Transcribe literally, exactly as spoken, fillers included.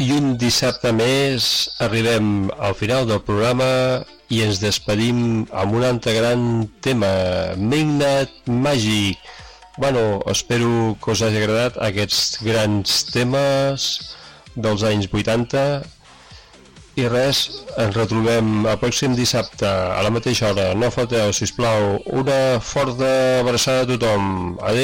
I un dissabte més arribem al final del programa i ens despedim amb un altre gran tema, Midnight Magic. Bueno, espero que us hagi agradat aquests grans temes dels anys vuitanta. I res, ens retrobem el pròxim dissabte a la mateixa hora. No falteu, sisplau, una forta abraçada a tothom. Adéu.